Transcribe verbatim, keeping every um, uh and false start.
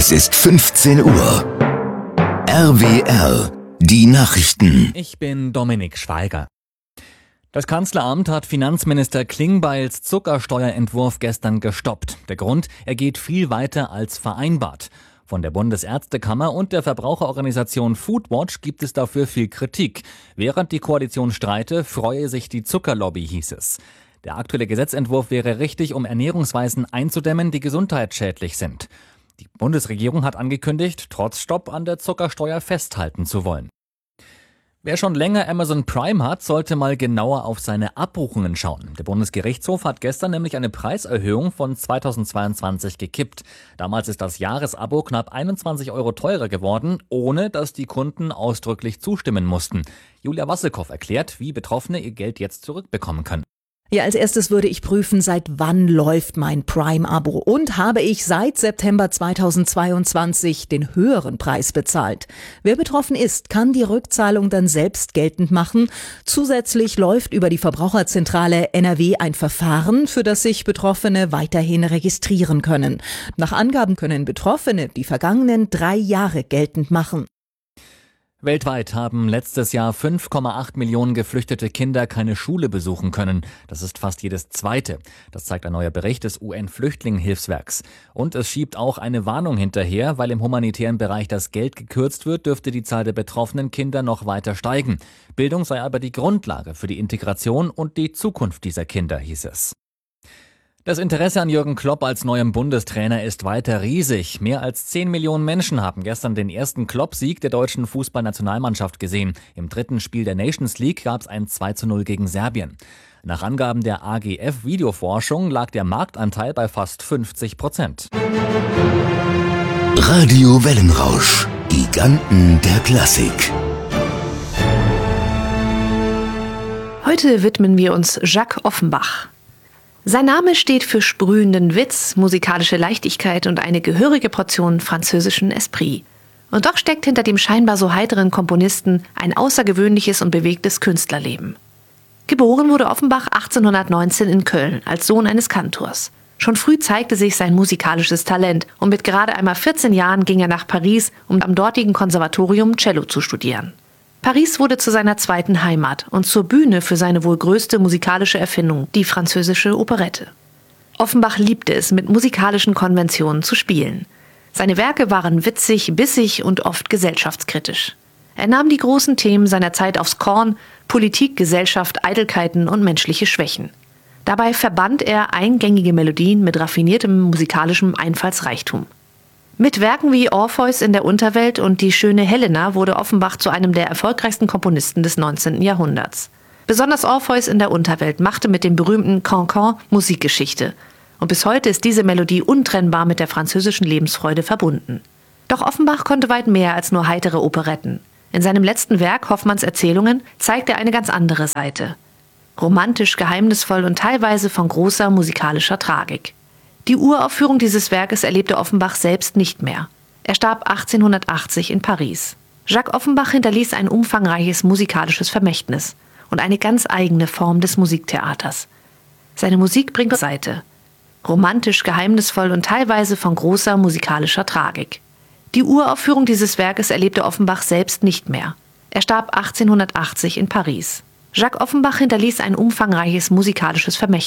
Es ist fünfzehn Uhr. R W R, die Nachrichten. Ich bin Dominik Schweiger. Das Kanzleramt hat Finanzminister Klingbeils Zuckersteuerentwurf gestern gestoppt. Der Grund, er geht viel weiter als vereinbart. Von der Bundesärztekammer und der Verbraucherorganisation Foodwatch gibt es dafür viel Kritik. Während die Koalition streite, freue sich die Zuckerlobby, hieß es. Der aktuelle Gesetzentwurf wäre richtig, um Ernährungsweisen einzudämmen, die gesundheitsschädlich sind. Die Bundesregierung hat angekündigt, trotz Stopp an der Zuckersteuer festhalten zu wollen. Wer schon länger Amazon Prime hat, sollte mal genauer auf seine Abbuchungen schauen. Der Bundesgerichtshof hat gestern nämlich eine Preiserhöhung von zweitausendzweiundzwanzig gekippt. Damals ist das Jahresabo knapp einundzwanzig Euro teurer geworden, ohne dass die Kunden ausdrücklich zustimmen mussten. Julia Wassekow erklärt, wie Betroffene ihr Geld jetzt zurückbekommen können. Ja, als erstes würde ich prüfen, seit wann läuft mein Prime-Abo und habe ich seit September zweitausendzweiundzwanzig den höheren Preis bezahlt. Wer betroffen ist, kann die Rückzahlung dann selbst geltend machen. Zusätzlich läuft über die Verbraucherzentrale N R W ein Verfahren, für das sich Betroffene weiterhin registrieren können. Nach Angaben können Betroffene die vergangenen drei Jahre geltend machen. Weltweit haben letztes Jahr fünf Komma acht Millionen geflüchtete Kinder keine Schule besuchen können. Das ist fast jedes zweite. Das zeigt ein neuer Bericht des U N-Flüchtlingshilfswerks. Und es schiebt auch eine Warnung hinterher, weil im humanitären Bereich das Geld gekürzt wird, dürfte die Zahl der betroffenen Kinder noch weiter steigen. Bildung sei aber die Grundlage für die Integration und die Zukunft dieser Kinder, hieß es. Das Interesse an Jürgen Klopp als neuem Bundestrainer ist weiter riesig. Mehr als zehn Millionen Menschen haben gestern den ersten Klopp-Sieg der deutschen Fußballnationalmannschaft gesehen. Im dritten Spiel der Nations League gab es ein zwei zu null gegen Serbien. Nach Angaben der A G F Videoforschung lag der Marktanteil bei fast fünfzig Prozent. Radio Wellenrausch, Giganten der Klassik. Heute widmen wir uns Jacques Offenbach. Sein Name steht für sprühenden Witz, musikalische Leichtigkeit und eine gehörige Portion französischen Esprit. Und doch steckt hinter dem scheinbar so heiteren Komponisten ein außergewöhnliches und bewegtes Künstlerleben. Geboren wurde Offenbach achtzehnhundertneunzehn in Köln als Sohn eines Kantors. Schon früh zeigte sich sein musikalisches Talent und mit gerade einmal vierzehn Jahren ging er nach Paris, um am dortigen Konservatorium Cello zu studieren. Paris wurde zu seiner zweiten Heimat und zur Bühne für seine wohl größte musikalische Erfindung, die französische Operette. Offenbach liebte es, mit musikalischen Konventionen zu spielen. Seine Werke waren witzig, bissig und oft gesellschaftskritisch. Er nahm die großen Themen seiner Zeit aufs Korn: Politik, Gesellschaft, Eitelkeiten und menschliche Schwächen. Dabei verband er eingängige Melodien mit raffiniertem musikalischem Einfallsreichtum. Mit Werken wie Orpheus in der Unterwelt und Die schöne Helena wurde Offenbach zu einem der erfolgreichsten Komponisten des neunzehnten Jahrhunderts. Besonders Orpheus in der Unterwelt machte mit dem berühmten Cancan Musikgeschichte. Und bis heute ist diese Melodie untrennbar mit der französischen Lebensfreude verbunden. Doch Offenbach konnte weit mehr als nur heitere Operetten. In seinem letzten Werk Hoffmanns Erzählungen zeigt er eine ganz andere Seite. Romantisch, geheimnisvoll und teilweise von großer musikalischer Tragik. Die Uraufführung dieses Werkes erlebte Offenbach selbst nicht mehr. Er starb achtzehnhundertachtzig in Paris. Jacques Offenbach hinterließ ein umfangreiches musikalisches Vermächtnis und eine ganz eigene Form des Musiktheaters. Seine Musik bringt Seite. Romantisch, geheimnisvoll und teilweise von großer musikalischer Tragik. Die Uraufführung dieses Werkes erlebte Offenbach selbst nicht mehr. Er starb achtzehnhundertachtzig in Paris. Jacques Offenbach hinterließ ein umfangreiches musikalisches Vermächtnis.